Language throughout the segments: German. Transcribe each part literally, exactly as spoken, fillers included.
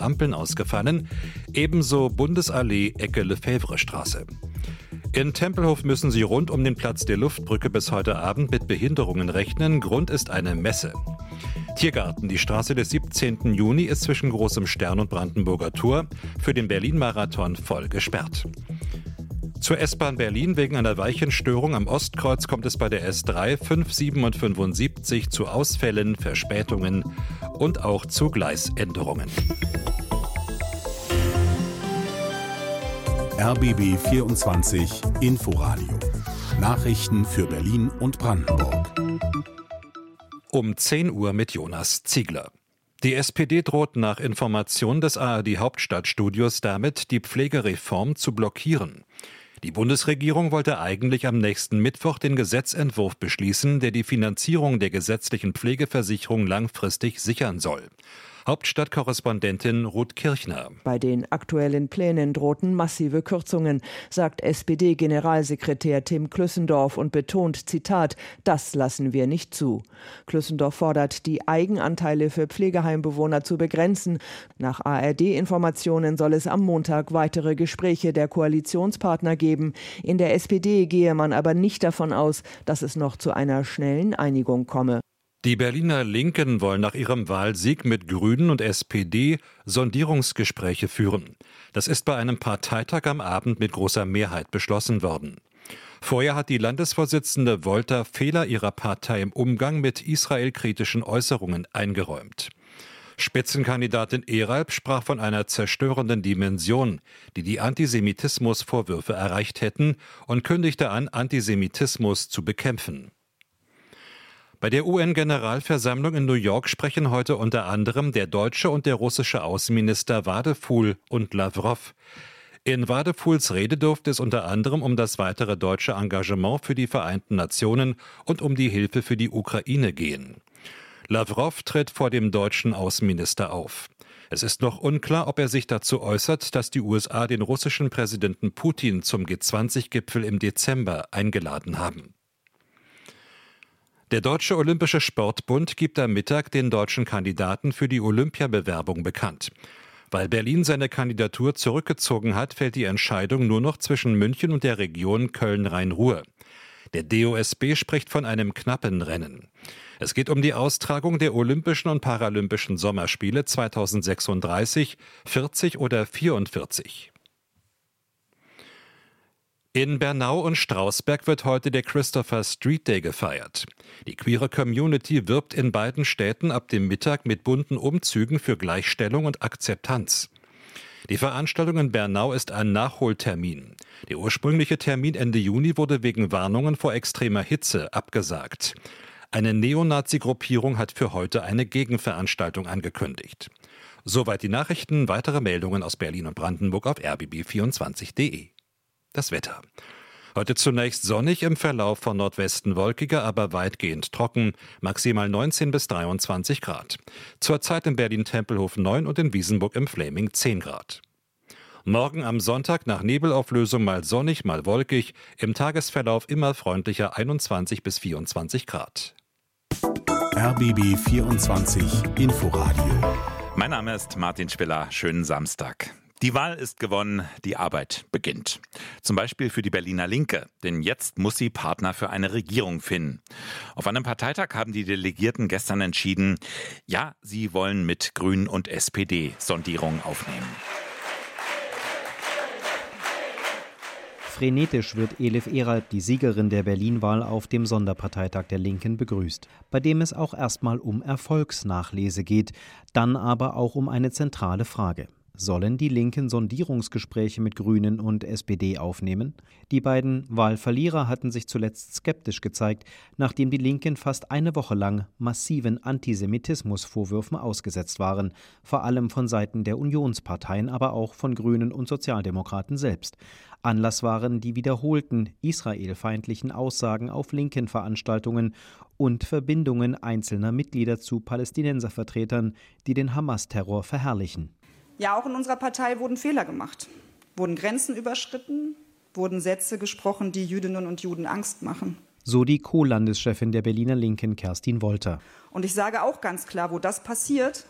Ampeln ausgefallen, ebenso Bundesallee Ecke Lefebvre-Straße. In Tempelhof müssen sie rund um den Platz der Luftbrücke bis heute Abend mit Behinderungen rechnen. Grund ist eine Messe. Tiergarten, die Straße des siebzehnten Juni ist zwischen Großem Stern und Brandenburger Tor für den Berlin-Marathon voll gesperrt. Zur S-Bahn Berlin wegen einer Weichenstörung am Ostkreuz kommt es bei der S drei, fünf, sieben und fünfundsiebzig zu Ausfällen, Verspätungen und auch zu Gleisänderungen. R B B vierundzwanzig Inforadio. Nachrichten für Berlin und Brandenburg. Um zehn Uhr mit Jonas Ziegler. Die S P D droht nach Informationen des A R D-Hauptstadtstudios damit, die Pflegereform zu blockieren. Die Bundesregierung wollte eigentlich am nächsten Mittwoch den Gesetzentwurf beschließen, der die Finanzierung der gesetzlichen Pflegeversicherung langfristig sichern soll. Hauptstadtkorrespondentin Ruth Kirchner. Bei den aktuellen Plänen drohten massive Kürzungen, sagt S P D-Generalsekretär Tim Klüssendorf und betont, Zitat, das lassen wir nicht zu. Klüssendorf fordert, die Eigenanteile für Pflegeheimbewohner zu begrenzen. Nach A R D-Informationen soll es am Montag weitere Gespräche der Koalitionspartner geben. In der S P D gehe man aber nicht davon aus, dass es noch zu einer schnellen Einigung komme. Die Berliner Linken wollen nach ihrem Wahlsieg mit Grünen und S P D Sondierungsgespräche führen. Das ist bei einem Parteitag am Abend mit großer Mehrheit beschlossen worden. Vorher hat die Landesvorsitzende Wolter Fehler ihrer Partei im Umgang mit israelkritischen Äußerungen eingeräumt. Spitzenkandidatin Eralb sprach von einer zerstörenden Dimension, die die Antisemitismusvorwürfe erreicht hätten, und kündigte an, Antisemitismus zu bekämpfen. Bei der U N-Generalversammlung in New York sprechen heute unter anderem der deutsche und der russische Außenminister Wadeful und Lawrow. In Wadefuls Rede dürfte es unter anderem um das weitere deutsche Engagement für die Vereinten Nationen und um die Hilfe für die Ukraine gehen. Lawrow tritt vor dem deutschen Außenminister auf. Es ist noch unklar, ob er sich dazu äußert, dass die U S A den russischen Präsidenten Putin zum G zwanzig Gipfel im Dezember eingeladen haben. Der Deutsche Olympische Sportbund gibt am Mittag den deutschen Kandidaten für die Olympiabewerbung bekannt. Weil Berlin seine Kandidatur zurückgezogen hat, fällt die Entscheidung nur noch zwischen München und der Region Köln-Rhein-Ruhr. Der D O S B spricht von einem knappen Rennen. Es geht um die Austragung der Olympischen und Paralympischen Sommerspiele zweitausendsechsunddreißig, vierzig oder vierundvierzig. In Bernau und Strausberg wird heute der Christopher Street Day gefeiert. Die queere Community wirbt in beiden Städten ab dem Mittag mit bunten Umzügen für Gleichstellung und Akzeptanz. Die Veranstaltung in Bernau ist ein Nachholtermin. Der ursprüngliche Termin Ende Juni wurde wegen Warnungen vor extremer Hitze abgesagt. Eine Neonazi-Gruppierung hat für heute eine Gegenveranstaltung angekündigt. Soweit die Nachrichten, weitere Meldungen aus Berlin und Brandenburg auf r b b vierundzwanzig punkt de. Das Wetter. Heute zunächst sonnig, im Verlauf von Nordwesten wolkiger, aber weitgehend trocken, maximal neunzehn bis dreiundzwanzig Grad. Zurzeit in Berlin-Tempelhof neun und in Wiesenburg im Fläming zehn Grad. Morgen am Sonntag nach Nebelauflösung mal sonnig, mal wolkig, im Tagesverlauf immer freundlicher einundzwanzig bis vierundzwanzig Grad. R B B vierundzwanzig Inforadio. Mein Name ist Martin Spiller. Schönen Samstag. Die Wahl ist gewonnen, die Arbeit beginnt. Zum Beispiel für die Berliner Linke, denn jetzt muss sie Partner für eine Regierung finden. Auf einem Parteitag haben die Delegierten gestern entschieden, ja, sie wollen mit Grünen und S P D Sondierungen aufnehmen. Frenetisch wird Elif Eralb, die Siegerin der Berlin-Wahl, auf dem Sonderparteitag der Linken begrüßt, bei dem es auch erstmal um Erfolgsnachlese geht, dann aber auch um eine zentrale Frage. Sollen die Linken Sondierungsgespräche mit Grünen und S P D aufnehmen? Die beiden Wahlverlierer hatten sich zuletzt skeptisch gezeigt, nachdem die Linken fast eine Woche lang massiven Antisemitismusvorwürfen ausgesetzt waren, vor allem von Seiten der Unionsparteien, aber auch von Grünen und Sozialdemokraten selbst. Anlass waren die wiederholten israelfeindlichen Aussagen auf linken Veranstaltungen und Verbindungen einzelner Mitglieder zu Palästinenservertretern, die den Hamas-Terror verherrlichen. Ja, auch in unserer Partei wurden Fehler gemacht, wurden Grenzen überschritten, wurden Sätze gesprochen, die Jüdinnen und Juden Angst machen. So die Co-Landeschefin der Berliner Linken, Kerstin Wolter. Und ich sage auch ganz klar, wo das passiert,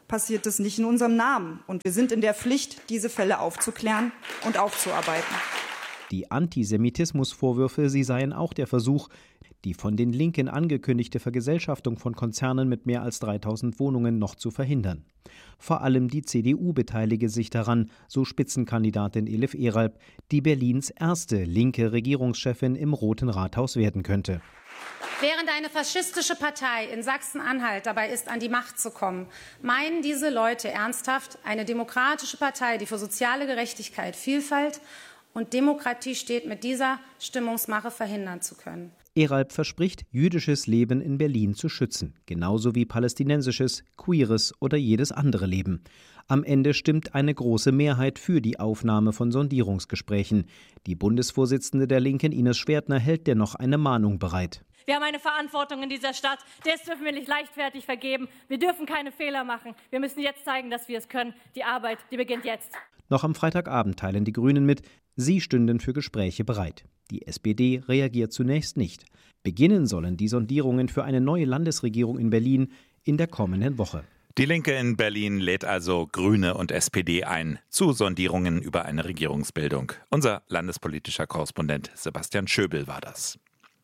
passiert es nicht in unserem Namen. Und wir sind in der Pflicht, diese Fälle aufzuklären und aufzuarbeiten. Die Antisemitismusvorwürfe, sie seien auch der Versuch, die von den Linken angekündigte Vergesellschaftung von Konzernen mit mehr als dreitausend Wohnungen noch zu verhindern. Vor allem die C D U beteilige sich daran, so Spitzenkandidatin Elif Eralp, die Berlins erste linke Regierungschefin im Roten Rathaus werden könnte. Während eine faschistische Partei in Sachsen-Anhalt dabei ist, an die Macht zu kommen, meinen diese Leute ernsthaft, eine demokratische Partei, die für soziale Gerechtigkeit, Vielfalt und Demokratie steht, mit dieser Stimmungsmache verhindern zu können. Eralp verspricht, jüdisches Leben in Berlin zu schützen, genauso wie palästinensisches, queeres oder jedes andere Leben. Am Ende stimmt eine große Mehrheit für die Aufnahme von Sondierungsgesprächen. Die Bundesvorsitzende der Linken, Ines Schwertner, hält dennoch eine Mahnung bereit. Wir haben eine Verantwortung in dieser Stadt, das dürfen wir nicht leichtfertig vergeben. Wir dürfen keine Fehler machen. Wir müssen jetzt zeigen, dass wir es können. Die Arbeit, die beginnt jetzt. Noch am Freitagabend teilen die Grünen mit, sie stünden für Gespräche bereit. Die S P D reagiert zunächst nicht. Beginnen sollen die Sondierungen für eine neue Landesregierung in Berlin in der kommenden Woche. Die Linke in Berlin lädt also Grüne und S P D ein zu Sondierungen über eine Regierungsbildung. Unser landespolitischer Korrespondent Sebastian Schöbel war das.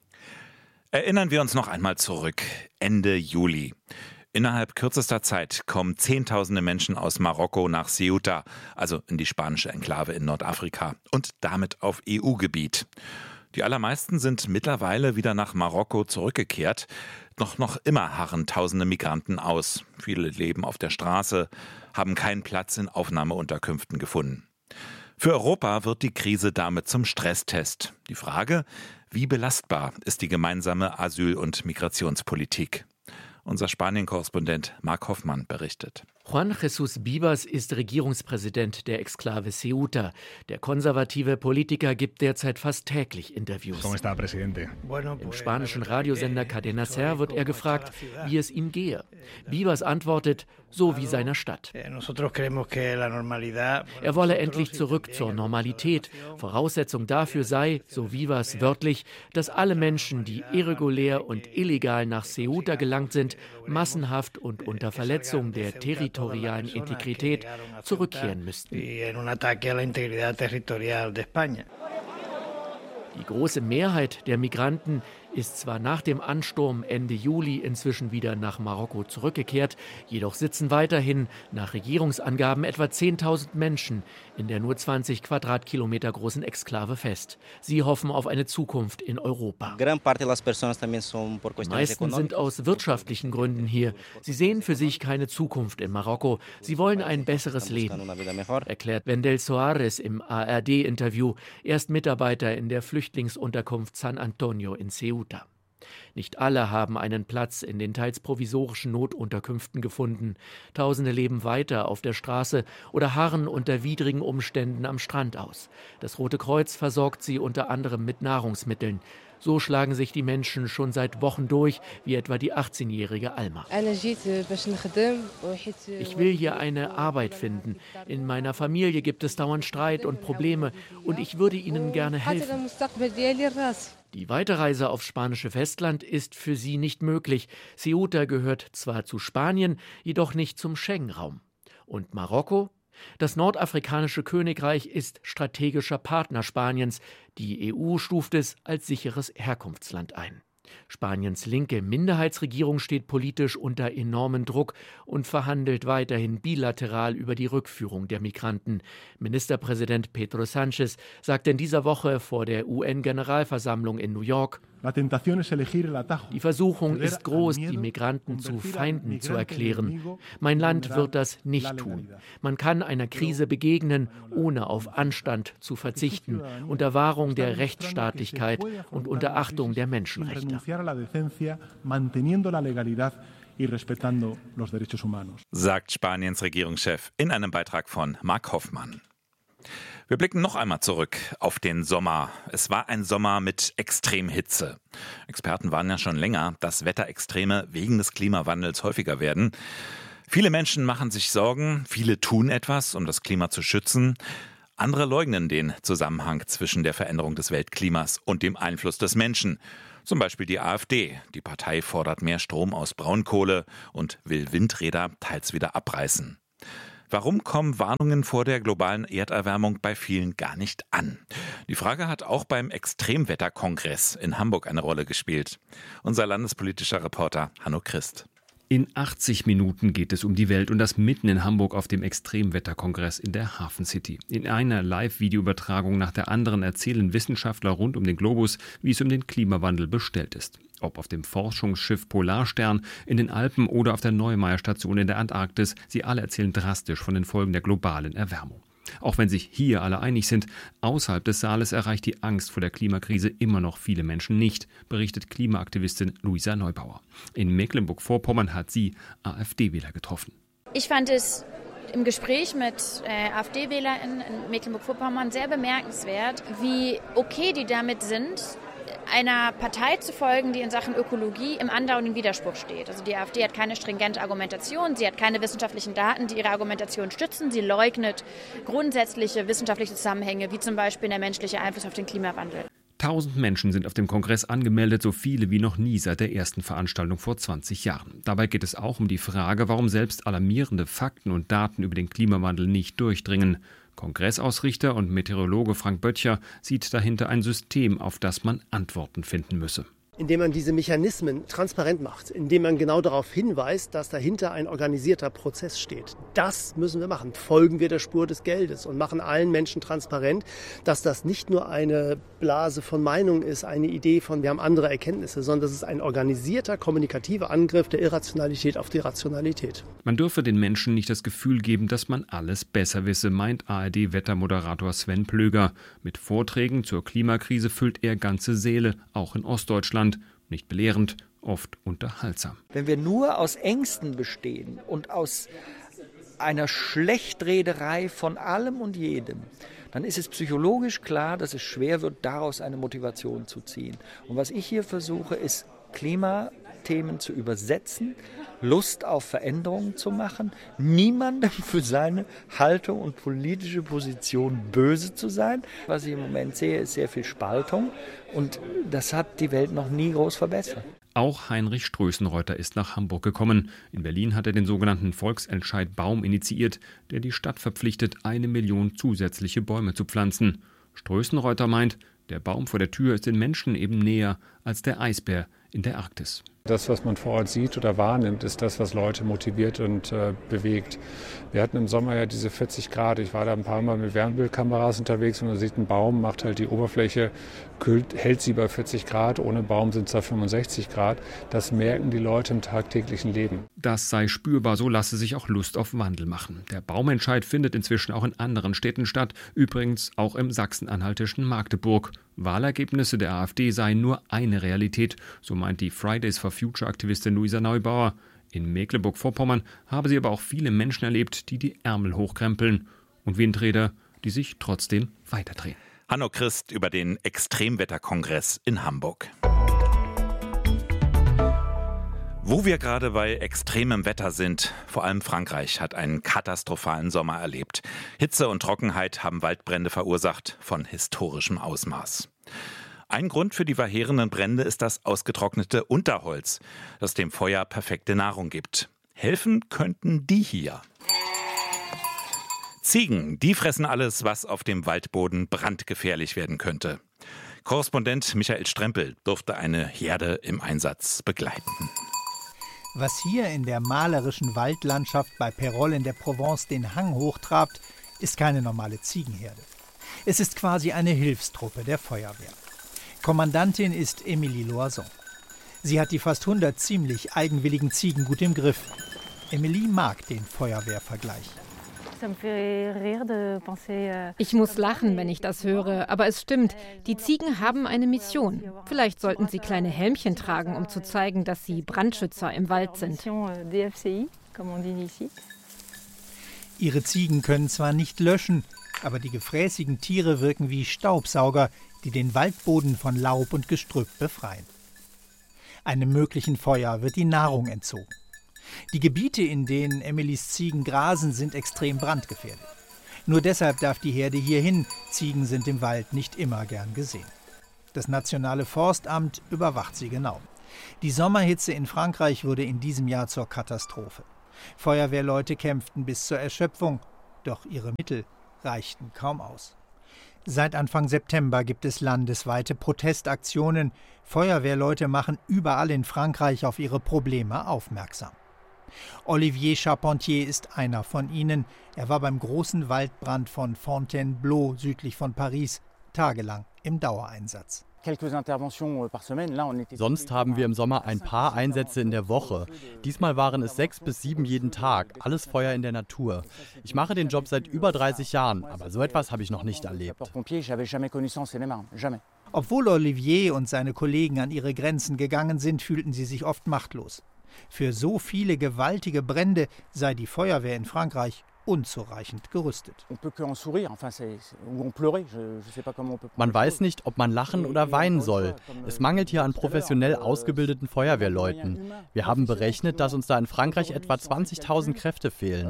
Erinnern wir uns noch einmal zurück. Ende Juli. Innerhalb kürzester Zeit kommen Zehntausende Menschen aus Marokko nach Ceuta, also in die spanische Enklave in Nordafrika und damit auf E U-Gebiet. Die allermeisten sind mittlerweile wieder nach Marokko zurückgekehrt. Doch noch immer harren tausende Migranten aus. Viele leben auf der Straße, haben keinen Platz in Aufnahmeunterkünften gefunden. Für Europa wird die Krise damit zum Stresstest. Die Frage, wie belastbar ist die gemeinsame Asyl- und Migrationspolitik? Unser Spanien-Korrespondent Marc Hoffmann berichtet. Juan Jesús Bibas ist Regierungspräsident der Exklave Ceuta. Der konservative Politiker gibt derzeit fast täglich Interviews. Im spanischen Radiosender Cadena Ser wird er gefragt, wie es ihm gehe. Bibas antwortet, so wie seiner Stadt. Er wolle endlich zurück zur Normalität. Voraussetzung dafür sei, so Bibas wörtlich, dass alle Menschen, die irregulär und illegal nach Ceuta gelangt sind, massenhaft und unter Verletzung der territorialen Integrität zurückkehren müssten. Die große Mehrheit der Migranten ist zwar nach dem Ansturm Ende Juli inzwischen wieder nach Marokko zurückgekehrt, jedoch sitzen weiterhin nach Regierungsangaben etwa zehntausend Menschen in der nur zwanzig Quadratkilometer großen Exklave fest. Sie hoffen auf eine Zukunft in Europa. Die meisten sind aus wirtschaftlichen Gründen hier. Sie sehen für sich keine Zukunft in Marokko. Sie wollen ein besseres Leben, erklärt Wendell Soares im A R D-Interview. Er ist Mitarbeiter in der Flüchtlingsunterkunft San Antonio in Ceuta. Nicht alle haben einen Platz in den teils provisorischen Notunterkünften gefunden. Tausende leben weiter auf der Straße oder harren unter widrigen Umständen am Strand aus. Das Rote Kreuz versorgt sie unter anderem mit Nahrungsmitteln. So schlagen sich die Menschen schon seit Wochen durch, wie etwa die achtzehnjährige Alma. Ich will hier eine Arbeit finden. In meiner Familie gibt es dauernd Streit und Probleme und ich würde ihnen gerne helfen. Die Weiterreise aufs spanische Festland ist für sie nicht möglich. Ceuta gehört zwar zu Spanien, jedoch nicht zum Schengen-Raum. Und Marokko? Das nordafrikanische Königreich ist strategischer Partner Spaniens. Die E U stuft es als sicheres Herkunftsland ein. Spaniens linke Minderheitsregierung steht politisch unter enormem Druck und verhandelt weiterhin bilateral über die Rückführung der Migranten. Ministerpräsident Pedro Sánchez sagte in dieser Woche vor der U N-Generalversammlung in New York: Die Versuchung ist groß, die Migranten zu Feinden zu erklären. Mein Land wird das nicht tun. Man kann einer Krise begegnen, ohne auf Anstand zu verzichten, unter Wahrung der Rechtsstaatlichkeit und unter Achtung der Menschenrechte. Sagt Spaniens Regierungschef in einem Beitrag von Marc Hoffmann. Wir blicken noch einmal zurück auf den Sommer. Es war ein Sommer mit Extremhitze. Experten warnen ja schon länger, dass Wetterextreme wegen des Klimawandels häufiger werden. Viele Menschen machen sich Sorgen, viele tun etwas, um das Klima zu schützen. Andere leugnen den Zusammenhang zwischen der Veränderung des Weltklimas und dem Einfluss des Menschen. Zum Beispiel die AfD. Die Partei fordert mehr Strom aus Braunkohle und will Windräder teils wieder abreißen. Warum kommen Warnungen vor der globalen Erderwärmung bei vielen gar nicht an? Die Frage hat auch beim Extremwetterkongress in Hamburg eine Rolle gespielt. Unser landespolitischer Reporter Hanno Christ. In achtzig Minuten geht es um die Welt und das mitten in Hamburg auf dem Extremwetterkongress in der Hafen City. In einer Live-Videoübertragung nach der anderen erzählen Wissenschaftler rund um den Globus, wie es um den Klimawandel bestellt ist. Ob auf dem Forschungsschiff Polarstern, in den Alpen oder auf der Neumeier-Station in der Antarktis, sie alle erzählen drastisch von den Folgen der globalen Erwärmung. Auch wenn sich hier alle einig sind, außerhalb des Saales erreicht die Angst vor der Klimakrise immer noch viele Menschen nicht, berichtet Klimaaktivistin Luisa Neubauer. In Mecklenburg-Vorpommern hat sie AfD-Wähler getroffen. Ich fand es im Gespräch mit äh, AfD-WählerInnen in Mecklenburg-Vorpommern sehr bemerkenswert, wie okay die damit sind, einer Partei zu folgen, die in Sachen Ökologie im andauernden Widerspruch steht. Also die AfD hat keine stringente Argumentation, sie hat keine wissenschaftlichen Daten, die ihre Argumentation stützen. Sie leugnet grundsätzliche wissenschaftliche Zusammenhänge, wie zum Beispiel der menschliche Einfluss auf den Klimawandel. Tausend Menschen sind auf dem Kongress angemeldet, so viele wie noch nie seit der ersten Veranstaltung vor zwanzig Jahren. Dabei geht es auch um die Frage, warum selbst alarmierende Fakten und Daten über den Klimawandel nicht durchdringen. Kongressausrichter und Meteorologe Frank Böttcher sieht dahinter ein System, auf das man Antworten finden müsse. Indem man diese Mechanismen transparent macht, indem man genau darauf hinweist, dass dahinter ein organisierter Prozess steht. Das müssen wir machen. Folgen wir der Spur des Geldes und machen allen Menschen transparent, dass das nicht nur eine Blase von Meinungen ist, eine Idee von, wir haben andere Erkenntnisse, sondern das ist ein organisierter, kommunikativer Angriff der Irrationalität auf die Rationalität. Man dürfe den Menschen nicht das Gefühl geben, dass man alles besser wisse, meint A R D-Wettermoderator Sven Plöger. Mit Vorträgen zur Klimakrise füllt er ganze Säle, auch in Ostdeutschland. Nicht belehrend, oft unterhaltsam. Wenn wir nur aus Ängsten bestehen und aus einer Schlechtrederei von allem und jedem, dann ist es psychologisch klar, dass es schwer wird, daraus eine Motivation zu ziehen. Und was ich hier versuche, ist Klimathemen zu übersetzen, Lust auf Veränderungen zu machen, niemandem für seine Haltung und politische Position böse zu sein. Was ich im Moment sehe, ist sehr viel Spaltung und das hat die Welt noch nie groß verbessert. Auch Heinrich Strößenreuter ist nach Hamburg gekommen. In Berlin hat er den sogenannten Volksentscheid Baum initiiert, der die Stadt verpflichtet, eine Million zusätzliche Bäume zu pflanzen. Strößenreuter meint, der Baum vor der Tür ist den Menschen eben näher als der Eisbär in der Arktis. Das, was man vor Ort sieht oder wahrnimmt, ist das, was Leute motiviert und äh, bewegt. Wir hatten im Sommer ja diese vierzig Grad. Ich war da ein paar Mal mit Wärmebildkameras unterwegs und man sieht, ein Baum macht halt die Oberfläche, kühlt, hält sie bei vierzig Grad. Ohne Baum sind es da fünfundsechzig Grad. Das merken die Leute im tagtäglichen Leben. Das sei spürbar, so lasse sich auch Lust auf Wandel machen. Der Baumentscheid findet inzwischen auch in anderen Städten statt, übrigens auch im sachsen-anhaltischen Magdeburg. Wahlergebnisse der AfD seien nur eine Realität, so meint die Fridays for Future-Aktivistin Luisa Neubauer. In Mecklenburg-Vorpommern habe sie aber auch viele Menschen erlebt, die die Ärmel hochkrempeln und Windräder, die sich trotzdem weiterdrehen. Hanno Christ über den Extremwetterkongress in Hamburg. Wo wir gerade bei extremem Wetter sind, vor allem Frankreich hat einen katastrophalen Sommer erlebt. Hitze und Trockenheit haben Waldbrände verursacht von historischem Ausmaß. Ein Grund für die verheerenden Brände ist das ausgetrocknete Unterholz, das dem Feuer perfekte Nahrung gibt. Helfen könnten die hier. Ziegen, die fressen alles, was auf dem Waldboden brandgefährlich werden könnte. Korrespondent Michael Strempel durfte eine Herde im Einsatz begleiten. Was hier in der malerischen Waldlandschaft bei Perol in der Provence den Hang hochtrabt, ist keine normale Ziegenherde. Es ist quasi eine Hilfstruppe der Feuerwehr. Kommandantin ist Emilie Loison. Sie hat die fast hundert ziemlich eigenwilligen Ziegen gut im Griff. Emilie mag den Feuerwehrvergleich. Ich muss lachen, wenn ich das höre, aber es stimmt, die Ziegen haben eine Mission. Vielleicht sollten sie kleine Helmchen tragen, um zu zeigen, dass sie Brandschützer im Wald sind. Ihre Ziegen können zwar nicht löschen, aber die gefräßigen Tiere wirken wie Staubsauger, die den Waldboden von Laub und Gestrüpp befreien. Einem möglichen Feuer wird die Nahrung entzogen. Die Gebiete, in denen Emilies Ziegen grasen, sind extrem brandgefährdet. Nur deshalb darf die Herde hierhin. Ziegen sind im Wald nicht immer gern gesehen. Das Nationale Forstamt überwacht sie genau. Die Sommerhitze in Frankreich wurde in diesem Jahr zur Katastrophe. Feuerwehrleute kämpften bis zur Erschöpfung, doch ihre Mittel reichten kaum aus. Seit Anfang September gibt es landesweite Protestaktionen. Feuerwehrleute machen überall in Frankreich auf ihre Probleme aufmerksam. Olivier Charpentier ist einer von ihnen. Er war beim großen Waldbrand von Fontainebleau südlich von Paris tagelang im Dauereinsatz. Sonst haben wir im Sommer ein paar Einsätze in der Woche. Diesmal waren es sechs bis sieben jeden Tag. Alles Feuer in der Natur. Ich mache den Job seit über dreißig Jahren, aber so etwas habe ich noch nicht erlebt. Obwohl Olivier und seine Kollegen an ihre Grenzen gegangen sind, fühlten sie sich oft machtlos. Für so viele gewaltige Brände sei die Feuerwehr in Frankreich unzureichend gerüstet. Man weiß nicht, ob man lachen oder weinen soll. Es mangelt hier an professionell ausgebildeten Feuerwehrleuten. Wir haben berechnet, dass uns da in Frankreich etwa zwanzigtausend Kräfte fehlen.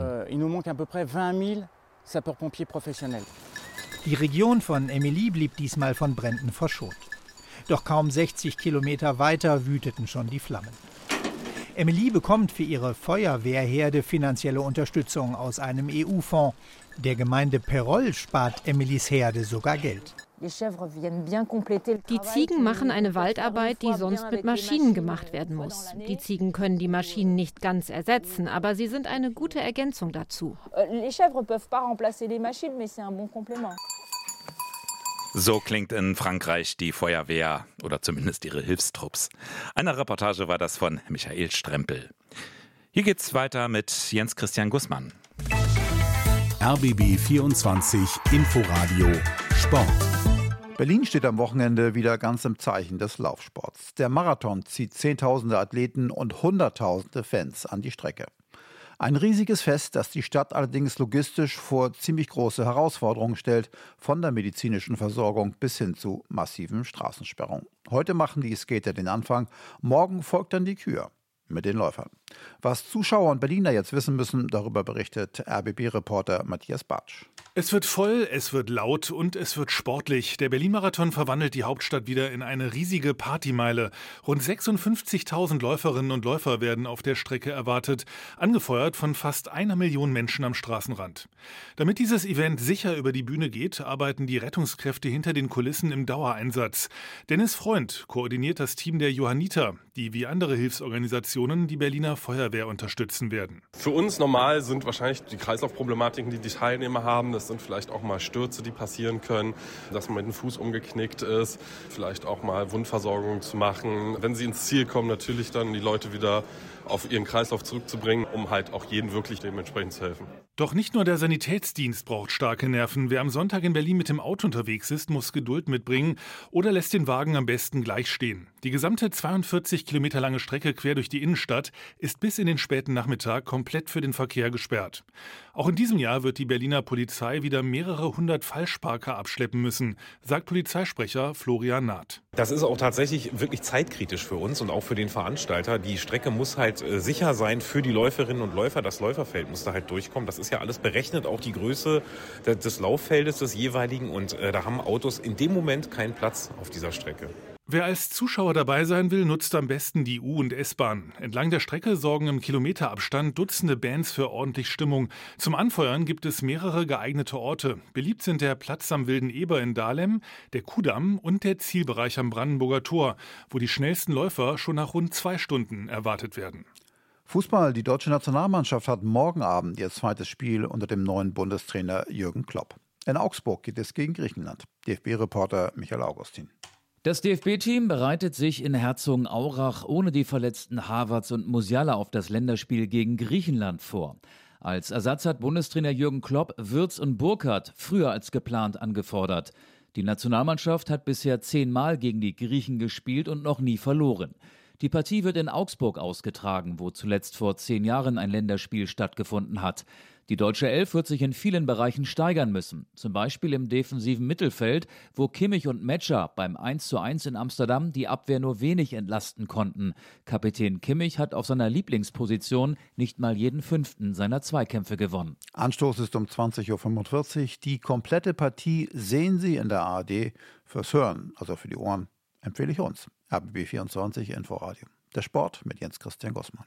Die Region von Émilie blieb diesmal von Bränden verschont. Doch kaum sechzig Kilometer weiter wüteten schon die Flammen. Émilie bekommt für ihre Feuerwehrherde finanzielle Unterstützung aus einem E U-Fonds. Der Gemeinde Perol spart Émilies Herde sogar Geld. Die Ziegen machen eine Waldarbeit, die sonst mit Maschinen gemacht werden muss. Die Ziegen können die Maschinen nicht ganz ersetzen, aber sie sind eine gute Ergänzung dazu. So klingt in Frankreich die Feuerwehr oder zumindest ihre Hilfstrupps. Eine Reportage war das von Michael Strempel. Hier geht's weiter mit Jens Christian Gussmann. R B B vierundzwanzig Inforadio Sport. Berlin steht am Wochenende wieder ganz im Zeichen des Laufsports. Der Marathon zieht Zehntausende Athleten und Hunderttausende Fans an die Strecke. Ein riesiges Fest, das die Stadt allerdings logistisch vor ziemlich große Herausforderungen stellt, von der medizinischen Versorgung bis hin zu massiven Straßensperrungen. Heute machen die Skater den Anfang, morgen folgt dann die Kür mit den Läufern. Was Zuschauer und Berliner jetzt wissen müssen, darüber berichtet R B B-Reporter Matthias Bartsch. Es wird voll, es wird laut und es wird sportlich. Der Berlin-Marathon verwandelt die Hauptstadt wieder in eine riesige Partymeile. Rund sechsundfünfzigtausend Läuferinnen und Läufer werden auf der Strecke erwartet, angefeuert von fast einer Million Menschen am Straßenrand. Damit dieses Event sicher über die Bühne geht, arbeiten die Rettungskräfte hinter den Kulissen im Dauereinsatz. Dennis Freund koordiniert das Team der Johanniter, die wie andere Hilfsorganisationen die Berliner Feuerwehr unterstützen werden. Für uns normal sind wahrscheinlich die Kreislaufproblematiken, die die Teilnehmer haben. Das sind vielleicht auch mal Stürze, die passieren können, dass man mit dem Fuß umgeknickt ist, vielleicht auch mal Wundversorgung zu machen. Wenn sie ins Ziel kommen, natürlich dann die Leute wieder auf ihren Kreislauf zurückzubringen, um halt auch jedem wirklich dementsprechend zu helfen. Doch nicht nur der Sanitätsdienst braucht starke Nerven. Wer am Sonntag in Berlin mit dem Auto unterwegs ist, muss Geduld mitbringen oder lässt den Wagen am besten gleich stehen. Die gesamte zweiundvierzig Kilometer lange Strecke quer durch die Innenstadt ist bis in den späten Nachmittag komplett für den Verkehr gesperrt. Auch in diesem Jahr wird die Berliner Polizei wieder mehrere hundert Falschparker abschleppen müssen, sagt Polizeisprecher Florian Naht. Das ist auch tatsächlich wirklich zeitkritisch für uns und auch für den Veranstalter. Die Strecke muss halt äh, sicher sein für die Läuferinnen und Läufer. Das Läuferfeld muss da halt durchkommen. Das ist ja alles berechnet, auch die Größe des, des Lauffeldes des jeweiligen. Und äh, da haben Autos in dem Moment keinen Platz auf dieser Strecke. Wer als Zuschauer dabei sein will, nutzt am besten die U- und S-Bahn. Entlang der Strecke sorgen im Kilometerabstand Dutzende Bands für ordentlich Stimmung. Zum Anfeuern gibt es mehrere geeignete Orte. Beliebt sind der Platz am Wilden Eber in Dahlem, der Kudamm und der Zielbereich am Brandenburger Tor, wo die schnellsten Läufer schon nach rund zwei Stunden erwartet werden. Fußball, die deutsche Nationalmannschaft hat morgen Abend ihr zweites Spiel unter dem neuen Bundestrainer Jürgen Klopp. In Augsburg geht es gegen Griechenland. D F B-Reporter Michael Augustin. Das D F B-Team bereitet sich in Herzogenaurach ohne die verletzten Havertz und Musiala auf das Länderspiel gegen Griechenland vor. Als Ersatz hat Bundestrainer Jürgen Klopp Wirtz und Burkhardt früher als geplant angefordert. Die Nationalmannschaft hat bisher zehnmal gegen die Griechen gespielt und noch nie verloren. Die Partie wird in Augsburg ausgetragen, wo zuletzt vor zehn Jahren ein Länderspiel stattgefunden hat. Die deutsche Elf wird sich in vielen Bereichen steigern müssen. Zum Beispiel im defensiven Mittelfeld, wo Kimmich und Metscher beim eins zu eins in Amsterdam die Abwehr nur wenig entlasten konnten. Kapitän Kimmich hat auf seiner Lieblingsposition nicht mal jeden fünften seiner Zweikämpfe gewonnen. Anstoß ist um zwanzig Uhr fünfundvierzig. Die komplette Partie sehen Sie in der A R D. Fürs Hören, also für die Ohren, empfehle ich uns. R B B vierundzwanzig Inforadio. Der Sport mit Jens Christian Gossmann.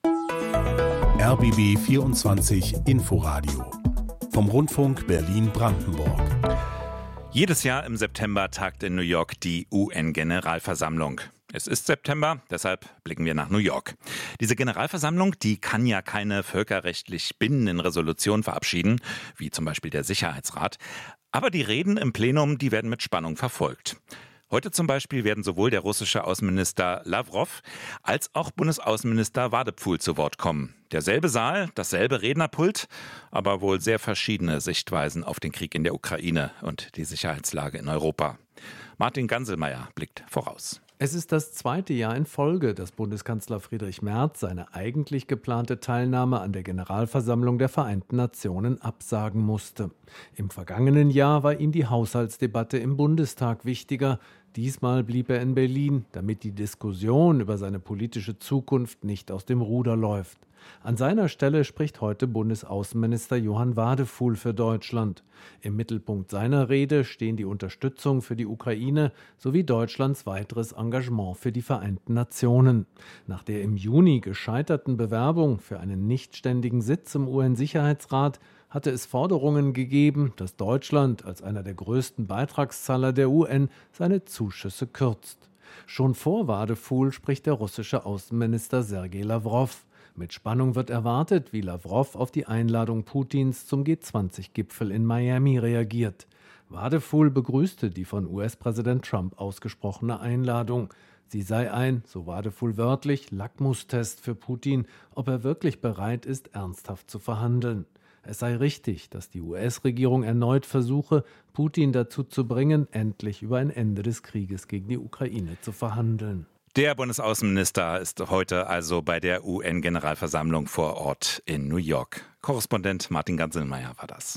R B B vierundzwanzig Inforadio vom Rundfunk Berlin-Brandenburg. Jedes Jahr im September tagt in New York die U N-Generalversammlung. Es ist September, deshalb blicken wir nach New York. Diese Generalversammlung, die kann ja keine völkerrechtlich bindenden Resolutionen verabschieden, wie zum Beispiel der Sicherheitsrat. Aber die Reden im Plenum, die werden mit Spannung verfolgt. Heute zum Beispiel werden sowohl der russische Außenminister Lavrov als auch Bundesaußenminister Wadepfuhl zu Wort kommen. Derselbe Saal, dasselbe Rednerpult, aber wohl sehr verschiedene Sichtweisen auf den Krieg in der Ukraine und die Sicherheitslage in Europa. Martin Ganselmeier blickt voraus. Es ist das zweite Jahr in Folge, dass Bundeskanzler Friedrich Merz seine eigentlich geplante Teilnahme an der Generalversammlung der Vereinten Nationen absagen musste. Im vergangenen Jahr war ihm die Haushaltsdebatte im Bundestag wichtiger. Diesmal blieb er in Berlin, damit die Diskussion über seine politische Zukunft nicht aus dem Ruder läuft. An seiner Stelle spricht heute Bundesaußenminister Johann Wadepfuhl für Deutschland. Im Mittelpunkt seiner Rede stehen die Unterstützung für die Ukraine sowie Deutschlands weiteres Engagement für die Vereinten Nationen. Nach der im Juni gescheiterten Bewerbung für einen nichtständigen Sitz im U N-Sicherheitsrat hatte es Forderungen gegeben, dass Deutschland als einer der größten Beitragszahler der U N seine Zuschüsse kürzt. Schon vor Wadepfuhl spricht der russische Außenminister Sergei Lavrov. Mit Spannung wird erwartet, wie Lavrov auf die Einladung Putins zum G zwanzig Gipfel in Miami reagiert. Wadepfuhl begrüßte die von U S-Präsident Trump ausgesprochene Einladung. Sie sei ein, so Wadepfuhl wörtlich, Lackmustest für Putin, ob er wirklich bereit ist, ernsthaft zu verhandeln. Es sei richtig, dass die U S-Regierung erneut versuche, Putin dazu zu bringen, endlich über ein Ende des Krieges gegen die Ukraine zu verhandeln. Der Bundesaußenminister ist heute also bei der U N-Generalversammlung vor Ort in New York. Korrespondent Martin Ganselmeier war das.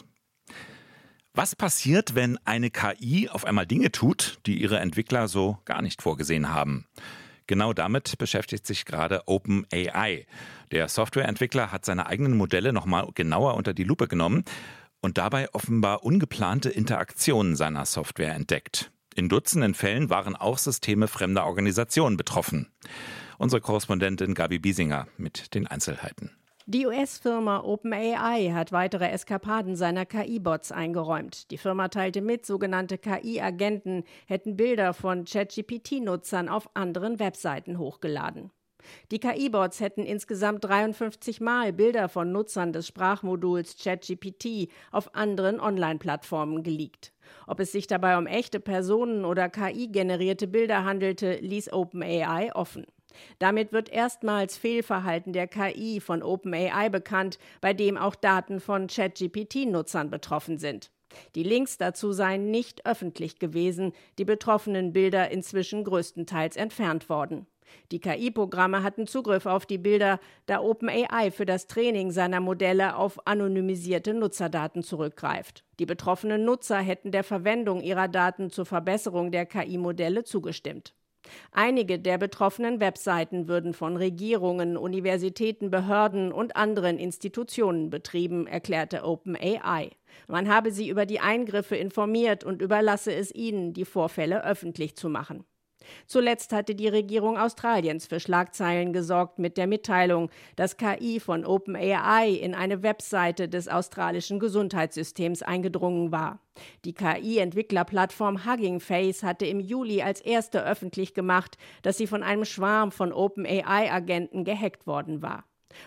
Was passiert, wenn eine K I auf einmal Dinge tut, die ihre Entwickler so gar nicht vorgesehen haben? Genau damit beschäftigt sich gerade OpenAI. Der Softwareentwickler hat seine eigenen Modelle nochmal genauer unter die Lupe genommen und dabei offenbar ungeplante Interaktionen seiner Software entdeckt. In Dutzenden Fällen waren auch Systeme fremder Organisationen betroffen. Unsere Korrespondentin Gabi Biesinger mit den Einzelheiten. Die U S-Firma OpenAI hat weitere Eskapaden seiner K I-Bots eingeräumt. Die Firma teilte mit, sogenannte K I-Agenten hätten Bilder von ChatGPT-Nutzern auf anderen Webseiten hochgeladen. Die K I-Bots hätten insgesamt dreiundfünfzig Mal Bilder von Nutzern des Sprachmoduls ChatGPT auf anderen Online-Plattformen geleakt. Ob es sich dabei um echte Personen oder K I-generierte Bilder handelte, ließ OpenAI offen. Damit wird erstmals Fehlverhalten der K I von OpenAI bekannt, bei dem auch Daten von ChatGPT-Nutzern betroffen sind. Die Links dazu seien nicht öffentlich gewesen, die betroffenen Bilder inzwischen größtenteils entfernt worden. Die K I-Programme hatten Zugriff auf die Bilder, da OpenAI für das Training seiner Modelle auf anonymisierte Nutzerdaten zurückgreift. Die betroffenen Nutzer hätten der Verwendung ihrer Daten zur Verbesserung der K I-Modelle zugestimmt. Einige der betroffenen Webseiten würden von Regierungen, Universitäten, Behörden und anderen Institutionen betrieben, erklärte OpenAI. Man habe sie über die Eingriffe informiert und überlasse es ihnen, die Vorfälle öffentlich zu machen. Zuletzt hatte die Regierung Australiens für Schlagzeilen gesorgt mit der Mitteilung, dass K I von OpenAI in eine Webseite des australischen Gesundheitssystems eingedrungen war. Die K I-Entwicklerplattform Hugging Face hatte im Juli als erste öffentlich gemacht, dass sie von einem Schwarm von OpenAI-Agenten gehackt worden war.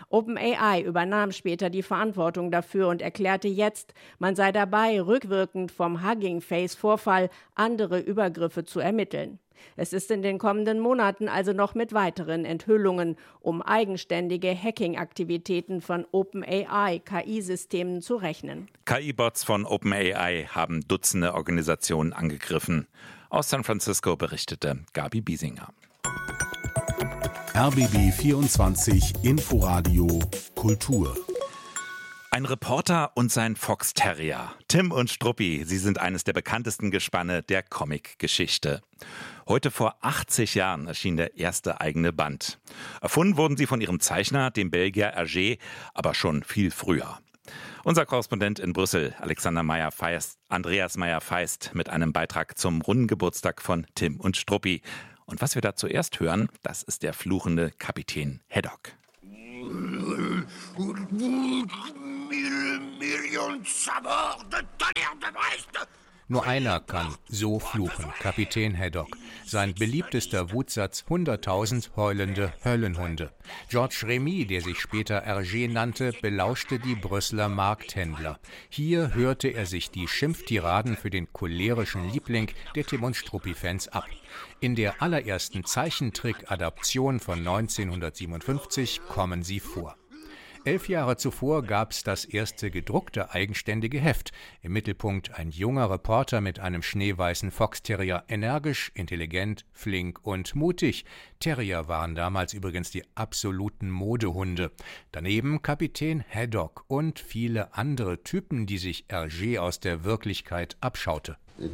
OpenAI übernahm später die Verantwortung dafür und erklärte jetzt, man sei dabei, rückwirkend vom Hugging Face-Vorfall andere Übergriffe zu ermitteln. Es ist in den kommenden Monaten also noch mit weiteren Enthüllungen um eigenständige Hacking-Aktivitäten von OpenAI-K I-Systemen zu rechnen. K I-Bots von OpenAI haben Dutzende Organisationen angegriffen. Aus San Francisco berichtete Gabi Biesinger. R B B vierundzwanzig Inforadio Kultur. Ein Reporter und sein Fox Terrier. Tim und Struppi, sie sind eines der bekanntesten Gespanne der Comic-Geschichte. Heute vor achtzig Jahren erschien der erste eigene Band. Erfunden wurden sie von ihrem Zeichner, dem Belgier Hergé, aber schon viel früher. Unser Korrespondent in Brüssel, Alexander Meyer-Feist, Andreas Meyer-Feist, mit einem Beitrag zum runden Geburtstag von Tim und Struppi. Und was wir da zuerst hören, das ist der fluchende Kapitän Haddock. Nur einer kann so fluchen, Kapitän Haddock. Sein beliebtester Wutsatz: hunderttausend heulende Höllenhunde. Georges Remy, der sich später Hergé nannte, belauschte die Brüsseler Markthändler. Hier hörte er sich die Schimpftiraden für den cholerischen Liebling der Tim und Struppi-Fans ab. In der allerersten Zeichentrick-Adaption von neunzehnhundertsiebenundfünfzig kommen sie vor. Elf Jahre zuvor gab es das erste gedruckte eigenständige Heft. Im Mittelpunkt ein junger Reporter mit einem schneeweißen Fox-Terrier, energisch, intelligent, flink und mutig. Terrier waren damals übrigens die absoluten Modehunde. Daneben Kapitän Haddock und viele andere Typen, die sich Hergé aus der Wirklichkeit abschaute.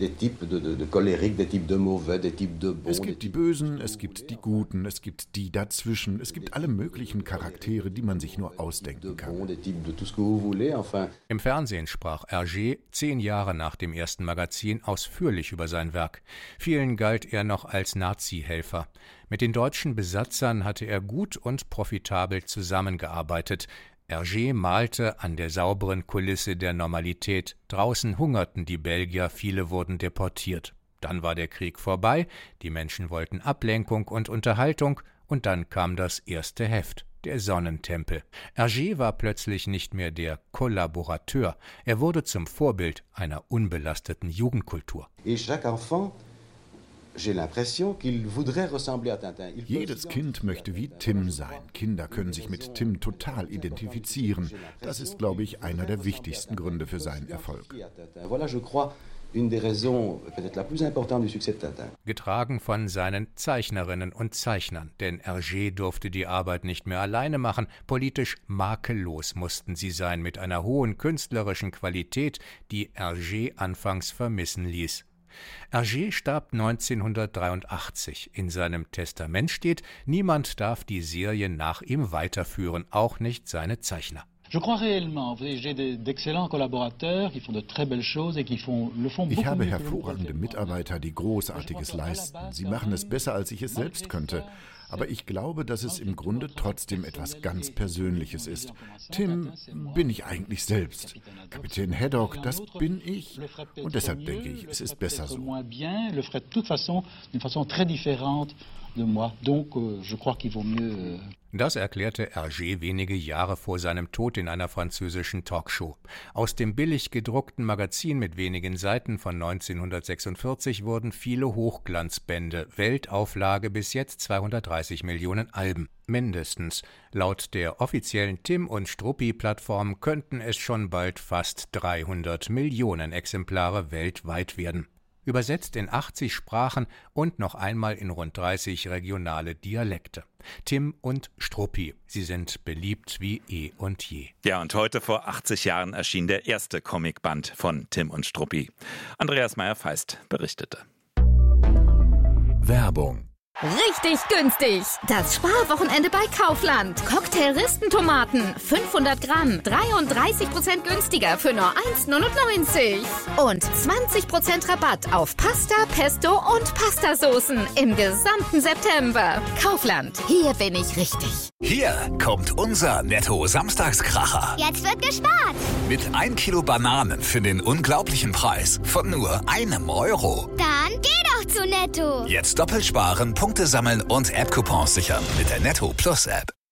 Es gibt die Bösen, es gibt die Guten, es gibt die dazwischen, es gibt alle möglichen Charaktere, die man sich nur ausdenken kann. Im Fernsehen sprach Hergé zehn Jahre nach dem ersten Magazin ausführlich über sein Werk. Vielen galt er noch als Nazi-Helfer. Mit den deutschen Besatzern hatte er gut und profitabel zusammengearbeitet. Hergé malte an der sauberen Kulisse der Normalität. Draußen hungerten die Belgier, viele wurden deportiert. Dann war der Krieg vorbei, die Menschen wollten Ablenkung und Unterhaltung, und dann kam das erste Heft, der Sonnentempel. Hergé war plötzlich nicht mehr der Kollaborateur, er wurde zum Vorbild einer unbelasteten Jugendkultur. Jedes Kind möchte wie Tim sein. Kinder können sich mit Tim total identifizieren. Das ist, glaube ich, einer der wichtigsten Gründe für seinen Erfolg. Getragen von seinen Zeichnerinnen und Zeichnern, denn Hergé durfte die Arbeit nicht mehr alleine machen. Politisch makellos mussten sie sein, mit einer hohen künstlerischen Qualität, die Hergé anfangs vermissen ließ. Hergé starb neunzehnhundertdreiundachtzig. In seinem Testament steht, niemand darf die Serie nach ihm weiterführen, auch nicht seine Zeichner. Ich habe hervorragende Mitarbeiter, die Großartiges leisten. Sie machen es besser, als ich es selbst könnte. Aber ich glaube, dass es im Grunde trotzdem etwas ganz Persönliches ist. Tim bin ich eigentlich selbst. Kapitän Haddock, das bin ich. Und deshalb denke ich, es ist besser so. Das erklärte Hergé wenige Jahre vor seinem Tod in einer französischen Talkshow. Aus dem billig gedruckten Magazin mit wenigen Seiten von neunzehnhundertsechsundvierzig wurden viele Hochglanzbände, Weltauflage bis jetzt zweihundertdreißig Millionen Alben. Mindestens. Laut der offiziellen Tim und Struppi-Plattform könnten es schon bald fast dreihundert Millionen Exemplare weltweit werden. Übersetzt in achtzig Sprachen und noch einmal in rund dreißig regionale Dialekte. Tim und Struppi, sie sind beliebt wie eh und je. Ja, und heute vor achtzig Jahren erschien der erste Comicband von Tim und Struppi. Andreas Meyer-Feist berichtete. Werbung. Richtig günstig. Das Sparwochenende bei Kaufland. Cocktail-Ristentomaten, fünfhundert Gramm, dreiunddreißig Prozent günstiger für nur eins neunundneunzig. Und zwanzig Prozent Rabatt auf Pasta, Pesto und Pastasoßen im gesamten September. Kaufland, hier bin ich richtig. Hier kommt unser Netto-Samstagskracher. Jetzt wird gespart. Mit ein Kilo Bananen für den unglaublichen Preis von nur einem Euro. Dann geh doch zu Netto. Jetzt doppelt sparen, Punkte sammeln und App-Coupons sichern mit der Netto Plus App.